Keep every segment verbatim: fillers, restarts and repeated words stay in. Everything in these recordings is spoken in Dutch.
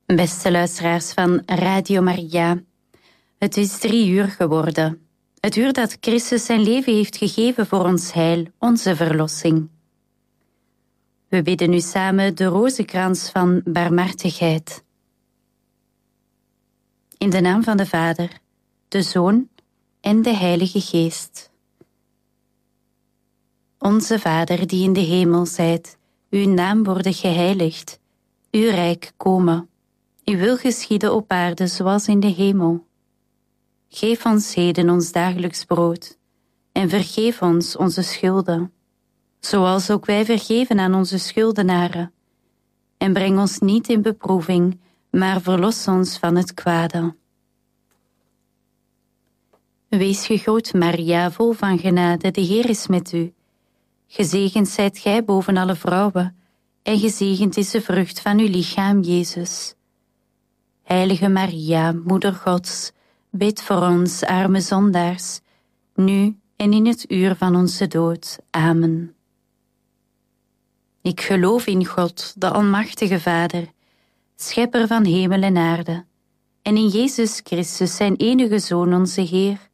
Beste luisteraars van Radio Maria, het is drie uur geworden. Het uur dat Christus zijn leven heeft gegeven voor ons heil, onze verlossing. We bidden nu samen de rozenkrans van barmhartigheid. In de naam van de Vader, de Zoon en de Heilige Geest. Onze Vader die in de hemel zijt, uw naam worden geheiligd, uw rijk komen. Uw wil geschieden op aarde zoals in de hemel. Geef ons heden ons dagelijks brood en vergeef ons onze schulden, zoals ook wij vergeven aan onze schuldenaren. En breng ons niet in beproeving, maar verlos ons van het kwade. Wees gegroet, Maria, vol van genade, de Heer is met u. Gezegend zijt gij boven alle vrouwen, en gezegend is de vrucht van uw lichaam, Jezus. Heilige Maria, Moeder Gods, bid voor ons, arme zondaars, nu en in het uur van onze dood. Amen. Ik geloof in God, de Almachtige Vader, Schepper van hemel en aarde, en in Jezus Christus, zijn enige Zoon, onze Heer,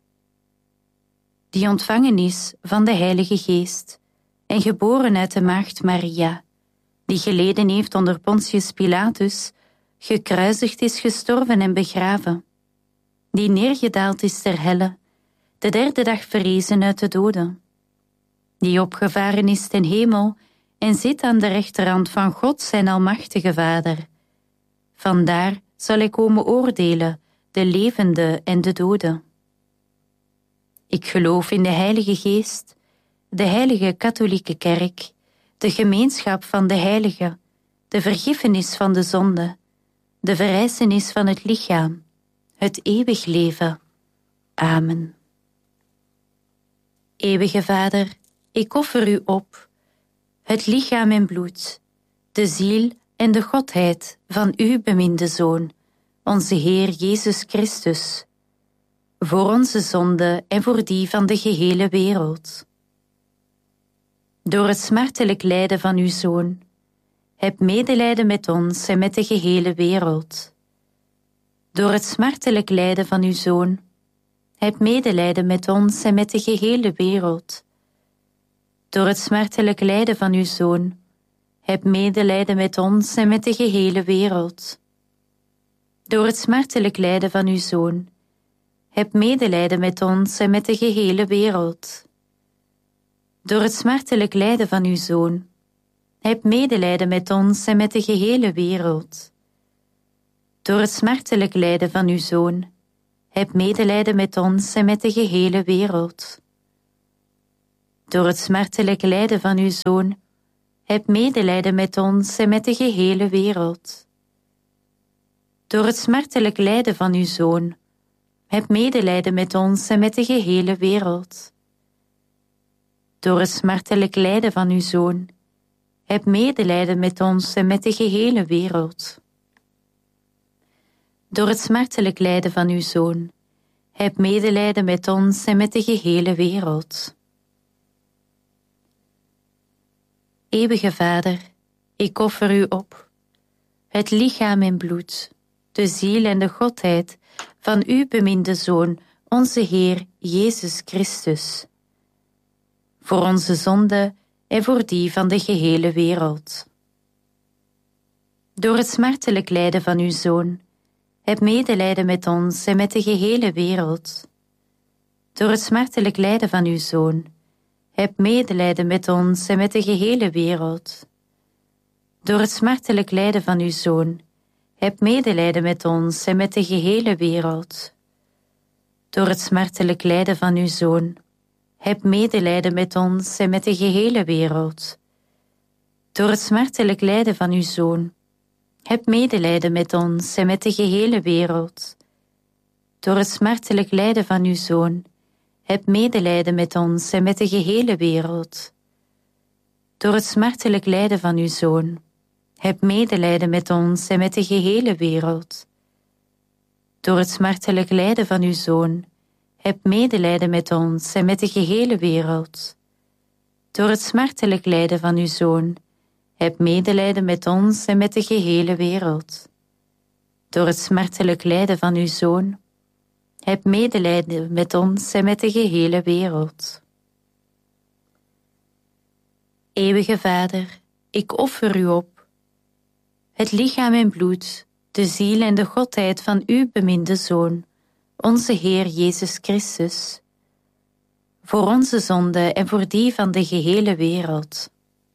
die ontvangen is van de Heilige Geest en geboren uit de maagd Maria, die geleden heeft onder Pontius Pilatus, gekruisigd is, gestorven en begraven, die neergedaald is ter helle, de derde dag verrezen uit de doden, die opgevaren is ten hemel en zit aan de rechterhand van God zijn almachtige Vader. Vandaar zal hij komen oordelen de levenden en de doden. Ik geloof in de Heilige Geest, de heilige katholieke kerk, de gemeenschap van de heiligen, de vergiffenis van de zonde, de verrijzenis van het lichaam, het eeuwig leven. Amen. Eeuwige Vader, ik offer u op, het lichaam en bloed, de ziel en de godheid van uw beminde Zoon, onze Heer Jezus Christus, voor onze zonde en voor die van de gehele wereld. Door het smartelijk lijden van uw Zoon, heb medelijden met ons en met de gehele wereld. Door het smartelijk lijden van uw Zoon, heb medelijden met ons en met de gehele wereld. Door het smartelijk lijden van uw Zoon, heb medelijden met ons en met de gehele wereld. Door het smartelijk lijden van uw Zoon, heb medelijden met ons en met de gehele wereld. Door het smartelijk lijden van uw Zoon, heb medelijden met ons en met de gehele wereld. Door het smartelijk lijden van uw Zoon, heb medelijden met ons en met de gehele wereld. Door het smartelijk lijden van uw Zoon, heb medelijden met ons en met de gehele wereld. Door het smartelijk lijden van uw Zoon, heb medelijden met ons en met de gehele wereld. Door het smartelijk lijden van uw Zoon, heb medelijden met ons en met de gehele wereld. Door het smartelijk lijden van uw Zoon, heb medelijden met ons en met de gehele wereld. Eeuwige Vader, ik offer u op, het lichaam en bloed, de ziel en de godheid van uw beminde Zoon, onze Heer Jezus Christus, voor onze zonde en voor die van de gehele wereld. Door het smartelijk lijden van uw Zoon, heb medelijden met ons en met de gehele wereld. Door het smartelijk lijden van uw Zoon, heb medelijden met ons en met de gehele wereld. Door het smartelijk lijden van uw Zoon, heb medelijden met ons en met de gehele wereld. Door het smartelijk lijden van uw Zoon, heb medelijden met ons en met de gehele wereld. Door het smartelijk lijden van uw Zoon, heb medelijden met ons en met de gehele wereld. Door het smartelijk lijden van uw Zoon, heb medelijden met ons en met de gehele wereld. Door het smartelijk lijden van uw Zoon, heb medelijden met ons en met de gehele wereld. Door het smartelijk lijden van uw Zoon, heb medelijden met ons en met de gehele wereld. Door het smartelijk lijden van uw Zoon, heb medelijden met ons en met de gehele wereld. door het smartelijk lijden van uw Zoon, heb medelijden met ons en met de gehele wereld. Eeuwige Vader, ik offer u op het lichaam en bloed, de ziel en de godheid van uw beminde Zoon, onze Heer Jezus Christus, voor onze zonde en voor die van de gehele wereld.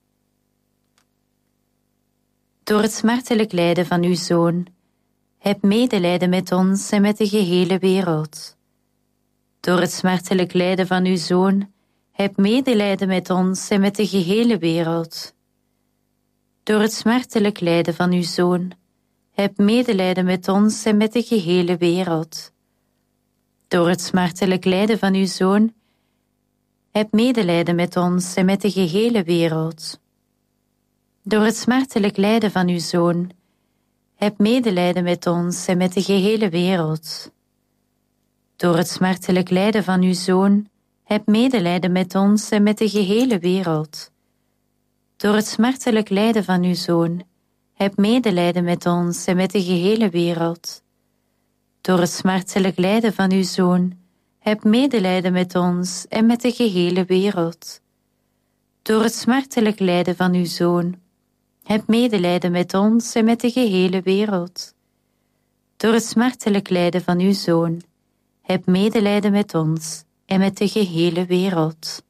Door het smartelijk lijden van uw Zoon, heb medelijden met ons en met de gehele wereld. Door het smartelijk lijden van uw Zoon, heb medelijden met ons en met de gehele wereld. Door het smartelijk lijden van uw Zoon, heb medelijden met ons en met de gehele wereld. Door het smartelijk lijden van uw Zoon, heb medelijden met ons en met de gehele wereld. Door het smartelijk lijden van uw Zoon, heb medelijden met ons en met de gehele wereld. Door het smartelijk lijden van uw Zoon, heb medelijden met ons en met de gehele wereld. Door het smartelijk lijden van uw Zoon, heb medelijden met ons en met de gehele wereld. Door het smartelijk lijden van uw Zoon, heb medelijden met ons en met de gehele wereld. Door het smartelijk lijden van uw Zoon, heb medelijden met ons en met de gehele wereld. Door het smartelijk lijden van uw Zoon, heb medelijden met ons en met de gehele wereld.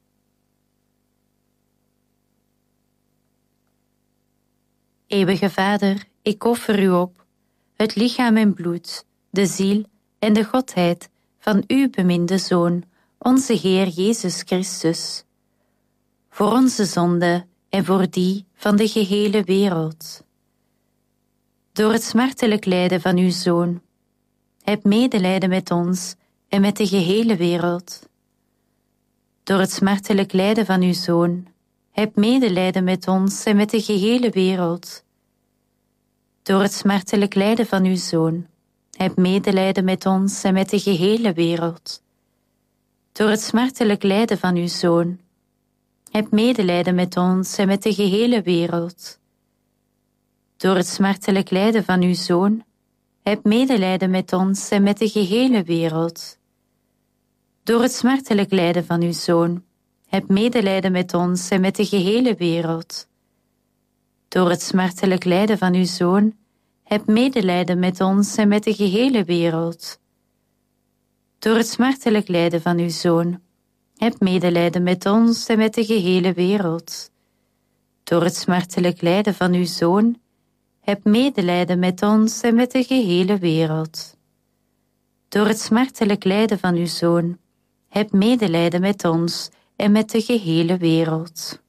Eeuwige Vader, ik offer u op het lichaam en bloed, de ziel en de godheid van uw beminde Zoon, onze Heer Jezus Christus, voor onze zonde en voor die van de gehele wereld. Door het smartelijk lijden van uw Zoon, heb medelijden met ons en met de gehele wereld. Door het smartelijk lijden van uw Zoon, heb medelijden met ons en met de gehele wereld. Door het smartelijk lijden van uw Zoon, heb medelijden met ons en met de gehele wereld. Door het smartelijk lijden van uw Zoon, heb medelijden met ons en met de gehele wereld. Door het smartelijk lijden van uw Zoon, heb medelijden met ons en met de gehele wereld. Door het smartelijk lijden van uw Zoon, heb medelijden met ons en met de gehele wereld. Door het smartelijk lijden van uw Zoon, heb medelijden met ons en met de gehele wereld. Door het smartelijk lijden van uw Zoon, heb medelijden met ons en met de gehele wereld. Door het smartelijk lijden van uw Zoon, heb medelijden met ons en met de gehele wereld. Door het smartelijk lijden van uw Zoon, heb medelijden met ons en met de gehele wereld.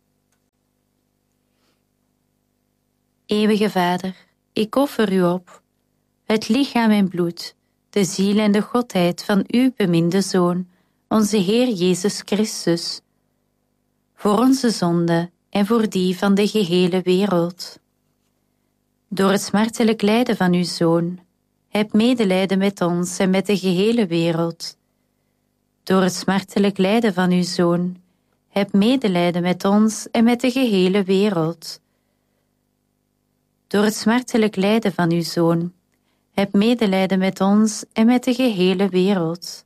Eeuwige Vader, ik offer u op het lichaam en bloed, de ziel en de godheid van uw beminde Zoon, onze Heer Jezus Christus, voor onze zonde en voor die van de gehele wereld. Door het smartelijk lijden van uw Zoon, heb medelijden met ons en met de gehele wereld. Door het smartelijk lijden van uw Zoon, heb medelijden met ons en met de gehele wereld. Door het smartelijk lijden van uw Zoon, heb medelijden met ons en met de gehele wereld.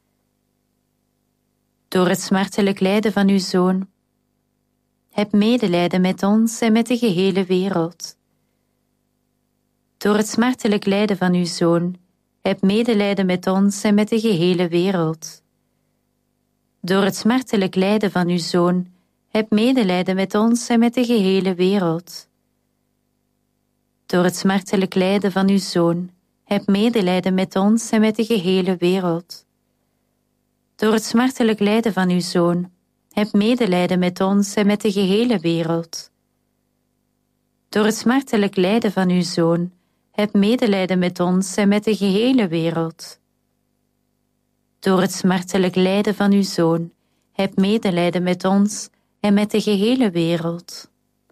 Door het smartelijk lijden van uw Zoon, heb medelijden met ons en met de gehele wereld. Door het smartelijk lijden van uw Zoon, heb medelijden met ons en met de gehele wereld. Door het smartelijk lijden van uw Zoon, heb medelijden met ons en met de gehele wereld. Door het smartelijk lijden van uw Zoon, heb medelijden met ons en met de gehele wereld. Door het smartelijk lijden van uw Zoon, heb medelijden met ons en met de gehele wereld. Door het smartelijk lijden van uw Zoon, heb medelijden met ons en met de gehele wereld. Door het smartelijk lijden van uw Zoon, heb medelijden met ons en met de gehele wereld.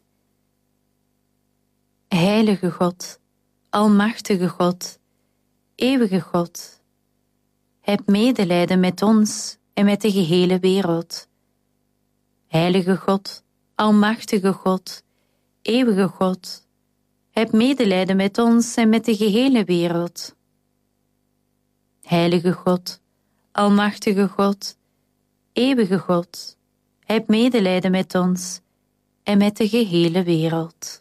Heilige God, almachtige God, eeuwige God, heb medelijden met ons en met de gehele wereld. Heilige God, almachtige God, eeuwige God, heb medelijden met ons en met de gehele wereld. Heilige God, almachtige God, eeuwige God, heb medelijden met ons en met de gehele wereld.